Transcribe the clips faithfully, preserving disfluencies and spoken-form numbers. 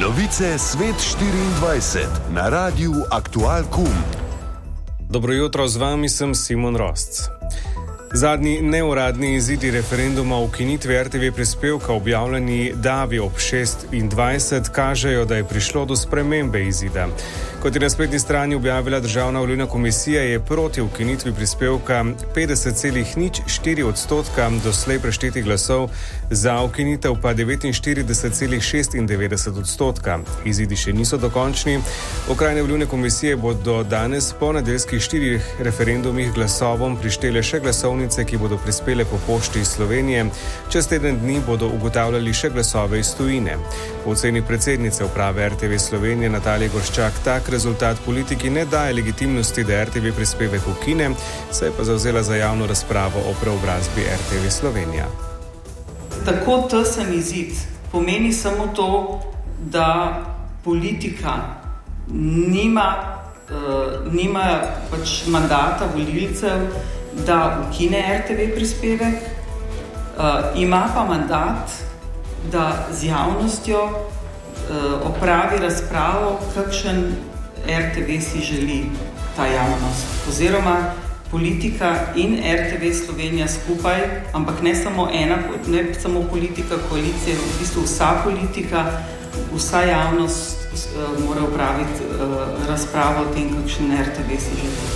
Novice Svet štiriindvajset na Radiu Aktual.com. Dobro jutro, z vami sem Simon Rosc. Zadnji neuradni izidi referenduma o ukinitvi R T V prispevka, objavljeni davi ob šestindvajset, kažejo, da je prišlo do spremembe izida. Kot je na spletni strani objavila Državna volilna komisija, je proti ukinitvi prispevka petdeset celih nič štiri odstotka doslej preštetih glasov, za ukinitev pa devetinštirideset celih šestindevetdeset odstotka. Izidi še niso dokončni. Okrajne volilne komisije bodo danes po nedeljskih štirih referendumih glasovom prištele še glasovnice, ki bodo prispele po pošti iz Slovenije. Čez teden dni bodo ugotavljali še glasove iz tujine. Po oceni predsednice uprave R T V Slovenije Natalije Gorščak tak rezultat politiki ne daje legitimnosti, da R T V prispevek ukine, se je pa zavzela za javno razpravo o preobrazbi R T V Slovenija. Tako tesen izid pomeni samo to, da politika nima, uh, nima pač mandata volilcev, da ukine R T V prispevek, uh, ima pa mandat, da z javnostjo uh, opravi razpravo, kakšen R T V si želi ta javnost. Oziroma politika in R T V Slovenija skupaj, ampak ne samo ena, ne samo politika koalicije, v bistvu vsa politika, vsa javnost uh, mora opraviti uh, razpravo o tem, kakšen R T V si želi.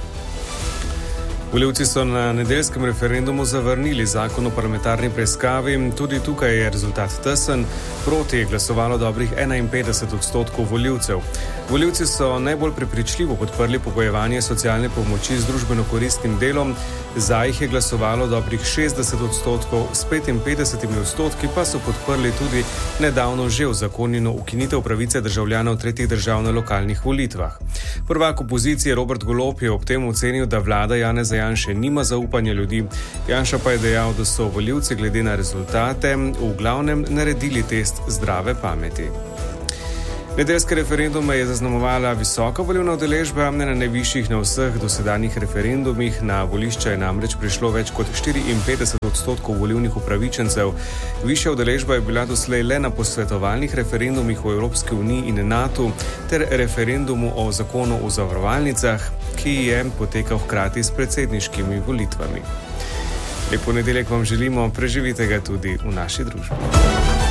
Volivci so na nedeljskem referendumu zavrnili zakon o parlamentarni preiskavi. Tudi tukaj je rezultat tesen. Proti je glasovalo dobrih enainpetdeset odstotkov volivcev. Volivci so najbolj prepričljivo podprli pogojevanje socialne pomoči z družbeno koristnim delom. Za jih je glasovalo dobrih šestdeset odstotkov, s petinpetdesetimi odstotki pa so podprli tudi nedavno že uzakonjeno ukinitev pravice državljanov tretjih držav na lokalnih volitvah. Prvak opozicije Robert Golob je ob tem ocenil, da vlada Janeza Janše nima zaupanja ljudi. Janša pa je dejal, da so volivci glede na rezultate v glavnem naredili test zdrave pameti. Nedeljske referendume je zaznamovala visoka volilna udeležba, ne na najvišjih na vseh dosedanjih referendumih. Na volišča je namreč prišlo več kot štiriinpetdeset odstotkov volilnih upravičencev. Višja udeležba je bila doslej le na posvetovalnih referendumih v Evropski uniji in NATO ter referendumu o zakonu o zavarovalnicah, ki je potekal hkrati s predsedniškimi volitvami. Lep ponedeljek vam želimo, preživite ga tudi v naši družbi.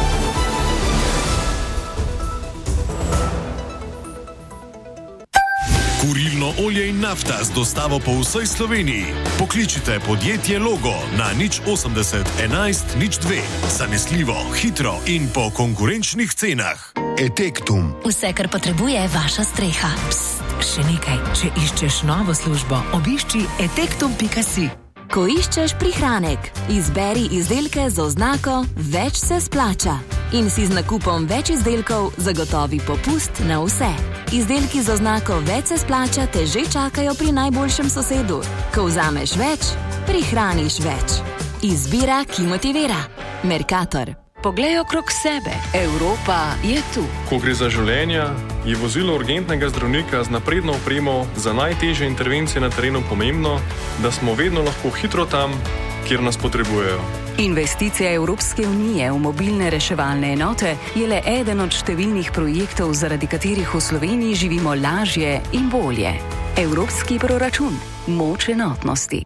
Kurilno olje in nafta z dostavo po vsej Sloveniji. Pokličite podjetje Logo na nič osemdeset enajst nič dve. Zanesljivo, hitro in po konkurenčnih cenah. Etektum. Vse, kar potrebuje vaša streha. Psst, še nekaj. Če iščeš novo službo, obišči etektum pika si. Ko iščeš prihranek, izberi izdelke z oznako Več se splača in si z nakupom več izdelkov zagotovi popust na vse. Izdelki z oznako Več se splača te že čakajo pri najboljšem sosedu. Ko vzameš več, prihraniš več. Izbira, ki motivira. Mercator. Poglej okrog sebe. Evropa je tu. Ko gre za življenja, je vozilo urgentnega zdravnika z napredno opremo za najtežje intervencije na terenu pomembno, da smo vedno lahko hitro tam, kjer nas potrebujejo. Investicija Evropske unije v mobilne reševalne enote je le eden od številnih projektov, zaradi katerih v Sloveniji živimo lažje in bolje. Evropski proračun. Moč enotnosti.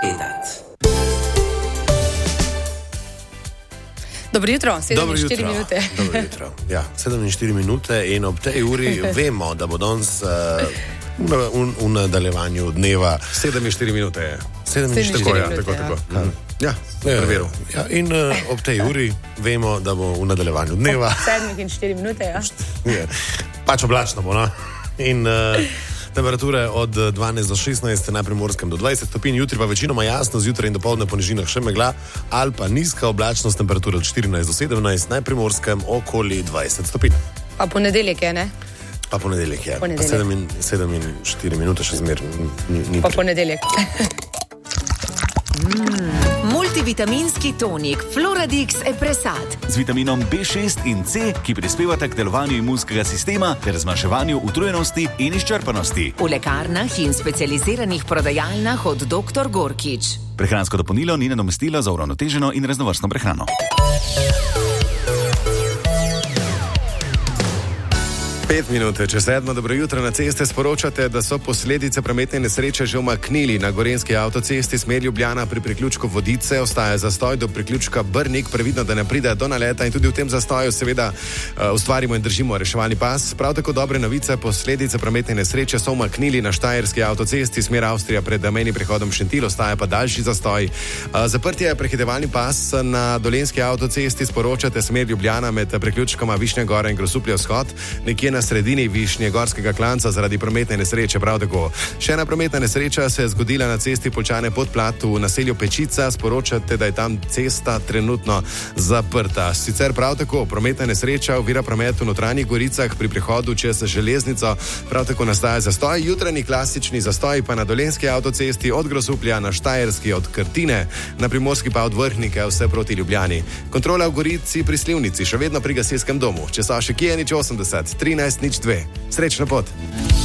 Dobro jutro, sedem in štiri minute. Dobro jutro, ja, sedem in štiri minute in ob tej uri vemo, da bo danes uh, v, v nadaljevanju dneva sedem in štiri minute je. sedem in štiri minute, ja, tako, ja. tako. Ja, ja, preveril. Ja, in uh, ob tej uri vemo, da bo v nadaljevanju dneva. sedem in štiri minute, ja. Je, pač oblačno bo, no? In uh, temperature od dvanajst do šestnajst, na Primorskem do dvajset stopinj, jutri pa večinoma jasno, zjutraj in dopoldne po nižinah še megla, ali pa nizka oblačnost, temperature od štirinajst do sedemnajst, na Primorskem okoli dvajset stopinj. Pa ponedeljek je, ne? Pa ponedeljek je. Ponedeljek. Pa sedem in, sedem in štiri minute še zmer. Ni, ni pa ponedeljek. mm. Multivitaminski tonik Floradix Epresat z vitaminom B šest in C, ki prispevata k delovanju imunskega sistema ter zmanjševanju utrujenosti in izčrpanosti. V lekarnah in specializiranih prodajalnah od doktor Gorkič. Prehransko dopolnilo ni nadomestilo za uravnoteženo in raznovrstno prehrano. Pet minut, če sedmo, dobro jutro. Na ceste sporočate, da so posledice prometne nesreče že umaknili. Na gorenski avtocesti smer Ljubljana pri priključku Vodice ostaja zastoj do priključka Brnik. Previdno, da ne pride do naleta in tudi v tem zastoju seveda uh, ustvarimo in držimo reševalni pas. Prav tako dobre novice, posledice prometne nesreče so umaknili na štajerski avtocesti smer Avstrija pred mejnim prehodom Šentilj, ostaja pa daljši zastoj. Uh, zaprtje je prehitevalni pas na dolenski avtocesti, sporočate smer Ljubljana med priključkoma Višnja Gora in Grosuplje vzhod, nekje na sredini Višnjegorskega klanca zaradi prometne nesreče. Prav tako. Še ena prometna nesreča se je zgodila na cesti Poljčane Podplat v naselju Pečica. Sporočate, da je tam cesta trenutno zaprta. Sicer prav tako prometna nesreča ovira promet v Notranjih Goricah pri prehodu čez železnico. Prav tako nastaja zastoj. Jutranji klasični zastoj pa na dolenski avtocesti od Grosuplja na Štajerski od Krtine, na Primorski pa od Vrhnike vse proti Ljubljani. Kontrola v Gorici pri Slivnici še vedno pri gasilskem domu. Če so še kje, nič osemdeset, trinajst, nič dve. Srečno pot!